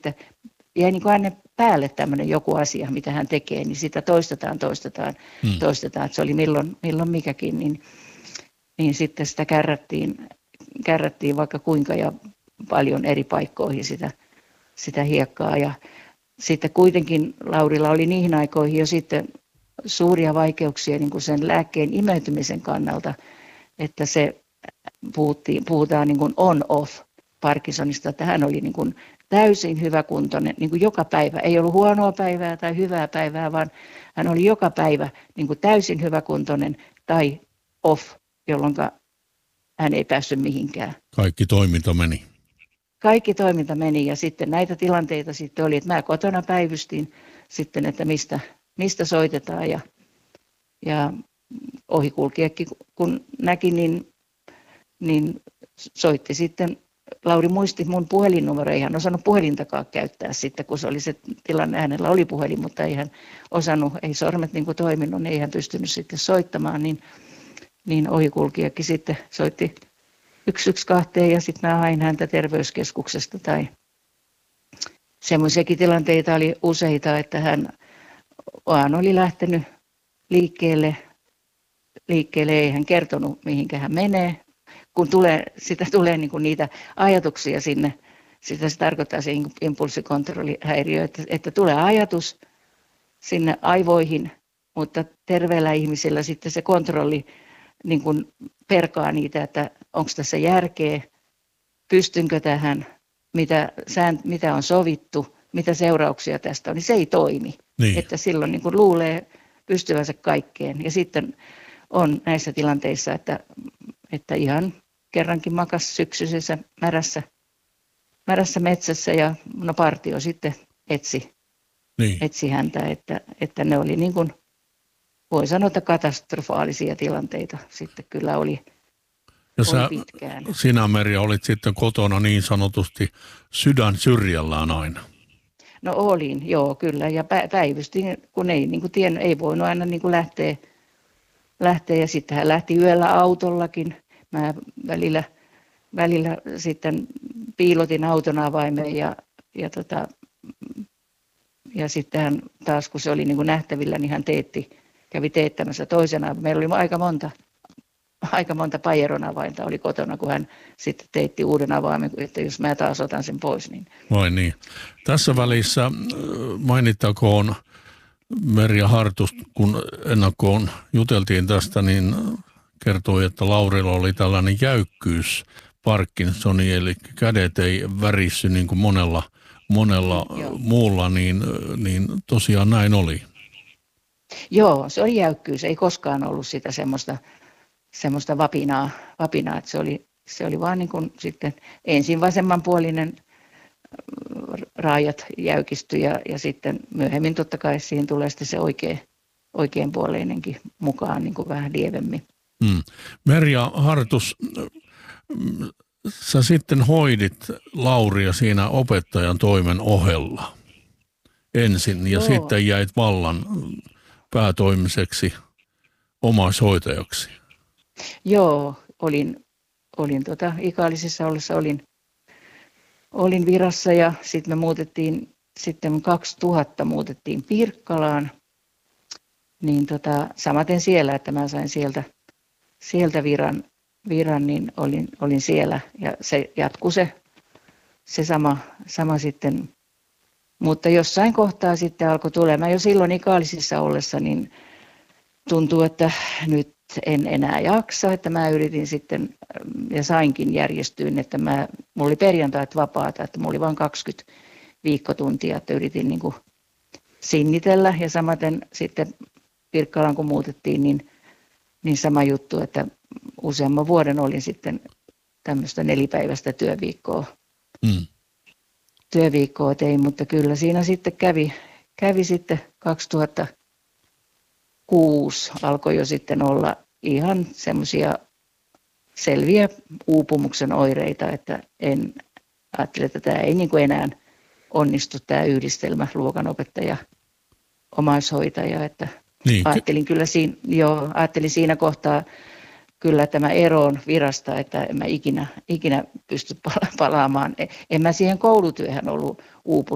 sitten jäi niin kuin aina päälle tämmöinen joku asia, mitä hän tekee, niin sitä toistetaan, että se oli milloin mikäkin, niin sitten sitä kärrättiin vaikka kuinka ja paljon eri paikkoihin sitä hiekkaa. Ja sitten kuitenkin Laurilla oli niihin aikoihin jo sitten suuria vaikeuksia niin kuin sen lääkkeen imeytymisen kannalta, että se puhutaan niin kuin on-off Parkinsonista, että hän oli niin kuin täysin hyväkuntoinen niin kuin joka päivä. Ei ollut huonoa päivää tai hyvää päivää, vaan hän oli joka päivä niin kuin täysin hyväkuntoinen tai off, jolloin hän ei päässyt mihinkään. Kaikki toiminta meni ja sitten näitä tilanteita sitten oli, että mä kotona päivystin sitten, että mistä soitetaan ja ohikulkijakin kun näki, niin soitti sitten. Lauri muisti mun puhelinnumero, ei hän osannut puhelintakaan käyttää sitten, kun se oli se tilanne, hänellä oli puhelin, mutta ei hän osannut, ei sormet niin kuin toiminut, niin ei hän pystynyt sitten soittamaan, niin ohikulkijakin sitten soitti 112 ja sitten mä hain häntä terveyskeskuksesta tai semmoisiakin tilanteita oli useita, että hän vaan oli lähtenyt liikkeelle, ei hän kertonut mihinkä hän menee. Kun tulee niin kuin niitä ajatuksia sinne, sitä se tarkoittaa se impulssikontrollihäiriö, että tulee ajatus sinne aivoihin, mutta terveellä ihmisellä sitten se kontrolli niin kuin perkaa niitä, että onko tässä järkeä, pystynkö tähän, mitä on sovittu, mitä seurauksia tästä on, niin se ei toimi. Niin. Että silloin niin kuin luulee pystyvänsä kaikkeen. Ja sitten on näissä tilanteissa, että ihan kerrankin makas syksyisessä märässä metsässä ja partio sitten etsi häntä, että ne oli niin kuin, voi sanoa, että katastrofaalisia tilanteita sitten kyllä oli pitkään. Sinä, Merja, olit sitten kotona niin sanotusti sydän syrjällään aina. No olin, joo kyllä, ja päivystin, kun ei niin kuin tiennyt, ei voinut aina niin kuin lähteä ja sitten hän lähti yöllä autollakin. Mä välillä sitten piilotin auton avaimeen ja sitten hän taas, kun se oli niin kuin nähtävillä, niin hän kävi teettämässä toisena. Meillä oli aika monta Pajeron avainta oli kotona, kun hän sitten teetti uuden avaimen, että jos mä taas otan sen pois. Niin. Vai niin. Tässä välissä mainittakoon Merja Hartus, kun ennakkoon juteltiin tästä, niin kertoi, että Laurilla oli tällainen jäykkyys Parkinsoni, eli kädet ei värissy niin kuin monella muulla, niin tosiaan näin oli. Joo, se oli jäykkyys, ei koskaan ollut sitä semmoista vapinaa, että se oli vaan niin kuin sitten ensin vasemmanpuolinen raajat jäykistyi ja sitten myöhemmin totta kai siihen tulee sitten se oikeanpuoleinenkin mukaan niin kuin vähän lievemmin. Merja Hartus, sä sitten hoidit Lauria siinä opettajan toimen ohella ensin ja sitten jäit vallan päätoimiseksi omaishoitajaksi. Joo, olin Ikaalisissa ollessa olin virassa ja sitten me muutettiin, sitten 2000 muutettiin Pirkkalaan, niin samaten siellä, että mä sain sieltä viran, niin olin siellä ja se jatkui se sama sitten, mutta jossain kohtaa sitten alkoi tulemaan, jo silloin Ikaalisissa ollessa, niin tuntuu, että nyt en enää jaksa, että mä yritin sitten ja sainkin järjestyyn, että mulla oli perjantait vapaata, että mulla oli vain 20 viikkotuntia, että yritin niin kuin sinnitellä ja samaten sitten Pirkkalaan kun muutettiin, niin sama juttu, että useamman vuoden olin sitten tämmöistä 4-päiväistä työviikkoa tein, mutta kyllä siinä sitten kävi sitten 2006 alkoi jo sitten olla ihan semmoisia selviä uupumuksen oireita, että en ajattele, että tämä ei niin kuin enää onnistu tämä yhdistelmä luokanopettaja omaishoitaja, että niin. Ajattelin siinä kohtaa kyllä tämä eroon virasta, että en mä ikinä pysty palaamaan. En mä siihen koulutyöhön ollut uupunut.